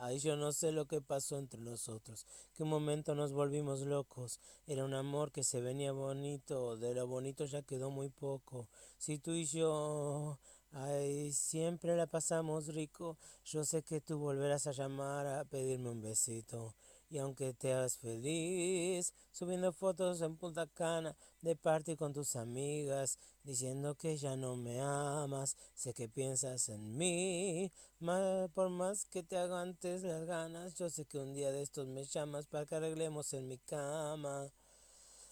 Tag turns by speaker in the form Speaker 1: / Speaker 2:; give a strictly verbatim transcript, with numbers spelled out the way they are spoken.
Speaker 1: Ay, yo no sé lo que pasó entre nosotros, que un momento nos volvimos locos. Era un amor que se venía bonito, de lo bonito ya quedó muy poco. Si tú y yo, ay, siempre la pasamos rico, yo sé que tú volverás a llamar a pedirme un besito. Y aunque te hagas feliz, subiendo fotos en Punta Cana, de party con tus amigas, diciendo que ya no me amas, sé que piensas en mí. Ma- por más que te aguantes las ganas, yo sé que un día de estos me llamas para que arreglemos en mi cama.